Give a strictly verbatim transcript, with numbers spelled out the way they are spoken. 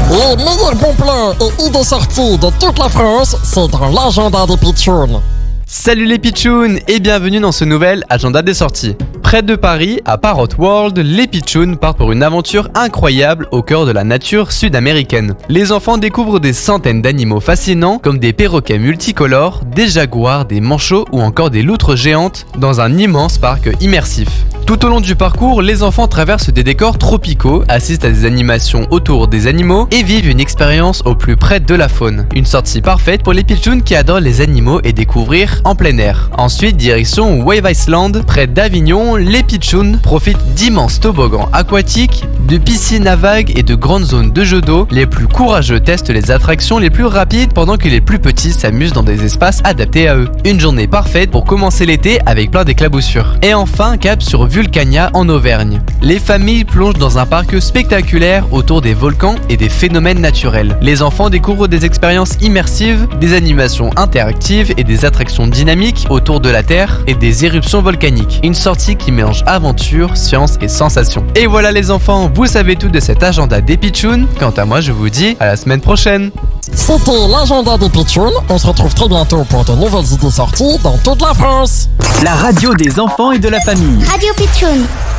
Les meilleurs bons plans et idées sorties de toute la France, c'est dans l'agenda des pitchouns. Salut les pitchouns et bienvenue dans ce nouvel agenda des sorties. Près de Paris, à Parrot World, les pitchouns partent pour une aventure incroyable au cœur de la nature sud-américaine. Les enfants découvrent des centaines d'animaux fascinants comme des perroquets multicolores, des jaguars, des manchots ou encore des loutres géantes dans un immense parc immersif. Tout au long du parcours, les enfants traversent des décors tropicaux, assistent à des animations autour des animaux et vivent une expérience au plus près de la faune. Une sortie parfaite pour les pitchouns qui adorent les animaux et découvrir en plein air. Ensuite, direction Wave Island, près d'Avignon, les pitchouns profitent d'immenses toboggans aquatiques, de piscines à vagues et de grandes zones de jeux d'eau. Les plus courageux testent les attractions les plus rapides pendant que les plus petits s'amusent dans des espaces adaptés à eux. Une journée parfaite pour commencer l'été avec plein d'éclaboussures. Et enfin, cap sur Vulcania en Auvergne. Les familles plongent dans un parc spectaculaire autour des volcans et des phénomènes naturels. Les enfants découvrent des expériences immersives, des animations interactives et des attractions dynamiques autour de la Terre et des éruptions volcaniques. Une sortie qui mélange aventure, science et sensation. Et voilà les enfants, vous savez tout de cet agenda des pitchouns. Quant à moi, je vous dis à la semaine prochaine. C'était l'agenda des pitchouns. On se retrouve très bientôt pour de nouvelles idées sorties dans toute la France. La radio des enfants et de la famille. Radio Pitchoun.